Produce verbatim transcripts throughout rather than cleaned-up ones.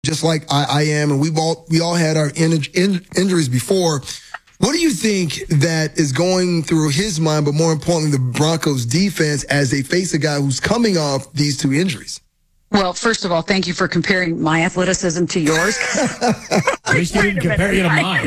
just like I, I am, and we've all we all had our in, in, injuries before. What do you think that is going through his mind, but more importantly, the Broncos defense as they face a guy who's coming off these two injuries? Well, first of all, thank you for comparing my athleticism to yours. At least you didn't compare you to mine.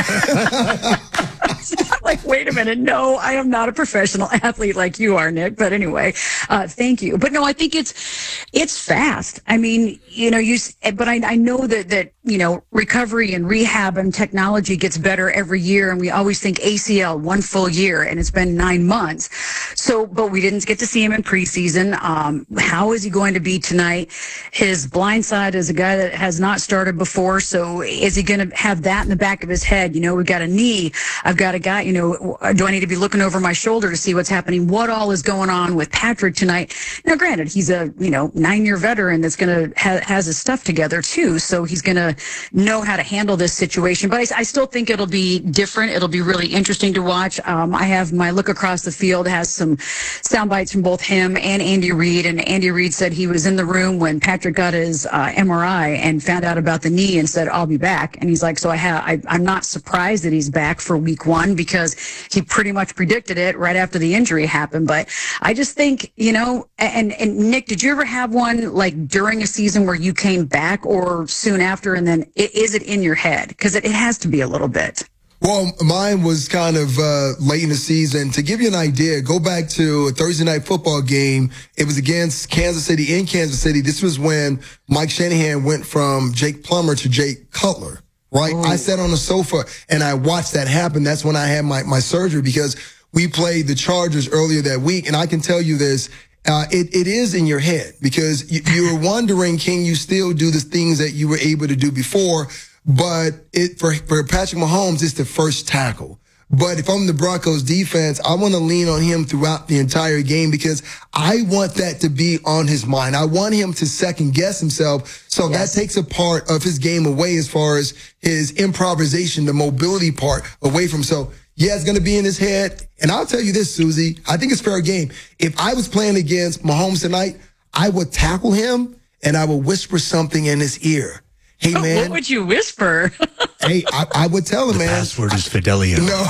Like, wait a minute. No, I am not a professional athlete like you are, Nick. But anyway, uh, thank you. But no, I think it's it's fast. I mean, you know, you. But I, I know that that you know recovery and rehab and technology gets better every year, and we always think A C L one full year, and it's been nine months. So, but we didn't get to see him in preseason. Um, how is he going to be tonight? His blind side is a guy that has not started before. So, is he going to have that in the back of his head? You know, we've got a knee. I've got a guy, you know, do I need to be looking over my shoulder to see what's happening? What all is going on with Patrick tonight? Now, granted, he's a, you know, nine-year veteran that's going to ha- has his stuff together, too. So he's going to know how to handle this situation. But I, I still think it'll be different. It'll be really interesting to watch. Um, I have my look across the field has some sound bites from both him and Andy Reid. And Andy Reid said he was in the room when Patrick got his uh, M R I and found out about the knee and said, I'll be back. And he's like, so I have, I, I'm not surprised that he's back for week one because he pretty much predicted it right after the injury happened. But I just think, you know, and, and Nick, did you ever have one like during a season where you came back or soon after? And then is it in your head? Because it, it has to be a little bit. Well, mine was kind of uh, late in the season. To give you an idea, go back to a Thursday night football game. It was against Kansas City in Kansas City. This was when Mike Shanahan went from Jake Plummer to Jake Cutler. Right. Ooh. I sat on the sofa and I watched that happen. That's when I had my, my surgery because we played the Chargers earlier that week. And I can tell you this, uh, it, it is in your head because you, you were wondering, can you still do the things that you were able to do before? But it, for, for Patrick Mahomes, it's the first tackle. But if I'm the Broncos defense, I want to lean on him throughout the entire game because I want that to be on his mind. I want him to second guess himself. So yes. That takes a part of his game away as far as his improvisation, the mobility part away from. So yeah, it's going to be in his head. And I'll tell you this, Susie, I think it's fair game. If I was playing against Mahomes tonight, I would tackle him and I would whisper something in his ear. Hey, man. What would you whisper? Hey, I, I would tell him, the man. The password is Fidelio. No.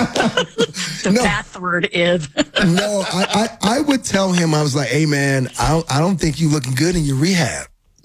the no. password is. no, I, I, I would tell him, I was like, hey, man, I don't, I don't think you looking good in your rehab.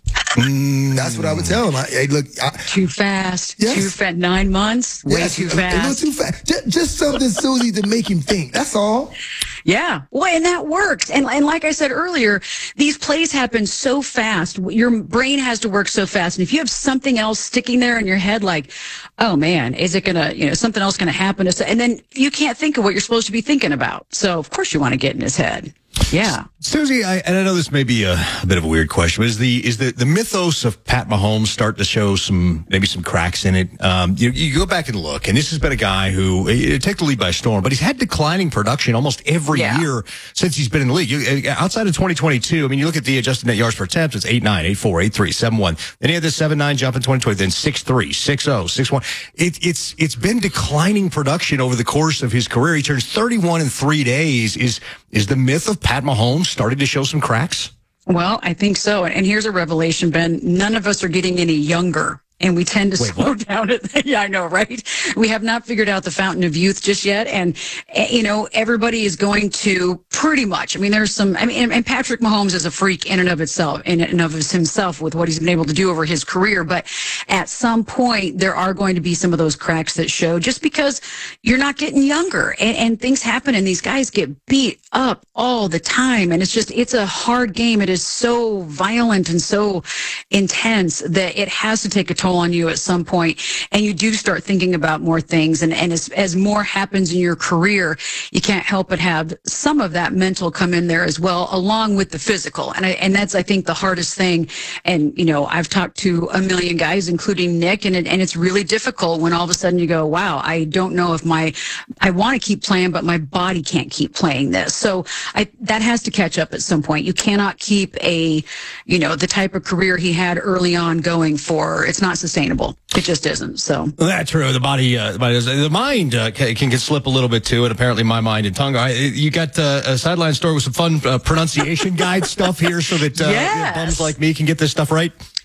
Mm, that's what I would tell him. I, hey, look, I, too fast. Yes. Too fast. Nine months. Way yes, too a, fast. A little too fast. Just, just something, Susie, to make him think. That's all. Yeah. Well, and that works. And and like I said earlier, these plays happen so fast. Your brain has to work so fast. And if you have something else sticking there in your head, like, oh man, is it gonna, you know, something else gonna happen? And then you can't think of what you're supposed to be thinking about. So of course you want to get in his head. Yeah. Susie, I, and I know this may be a, a bit of a weird question, but is the is the, the mythos of Pat Mahomes starting to show some maybe some cracks in it? Um, you, you go back and look, and this has been a guy who uh, take the lead by storm, but he's had declining production almost every yeah. year since he's been in the league. You, outside of twenty twenty-two, I mean, you look at the adjusted net yards per attempt, it's eight nine, eight four, eight three, seven one. Then he had this seven nine jump in twenty twenty, then six three, six oh, six one. It, it's it's been declining production over the course of his career. He turns thirty-one in three days. Is is the myth of Pat Mahomes started to show some cracks? Well, I think so. And here's a revelation, Ben. None of us are getting any younger. And we tend to Wait, slow what? down. At, yeah, I know, right? We have not figured out the fountain of youth just yet. And, you know, everybody is going to pretty much. I mean, there's some, I mean, and, and Patrick Mahomes is a freak in and of itself, in and of himself with what he's been able to do over his career. But at some point, there are going to be some of those cracks that show just because you're not getting younger and, and things happen and these guys get beat up all the time. And it's just, it's a hard game. It is so violent and so intense that it has to take a toll on you at some point, and you do start thinking about more things. And, and as, as more happens in your career, you can't help but have some of that mental come in there as well, along with the physical. And I, and that's, I think, the hardest thing. And, you know, I've talked to a million guys, including Nick, and it, and it's really difficult when all of a sudden you go, wow, I don't know if my, I want to keep playing, but my body can't keep playing this. So I, that has to catch up at some point. You cannot keep a, you know, the type of career he had early on going for. It's not sustainable. It just isn't. So that's true. The body, uh, the, body is, the mind uh, can, can get slip a little bit too, and apparently my mind and tongue. I, you got uh, a sideline story with some fun uh, pronunciation guide stuff here, so that uh, yes. you know, bums like me can get this stuff right.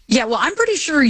Yeah, well, I'm pretty sure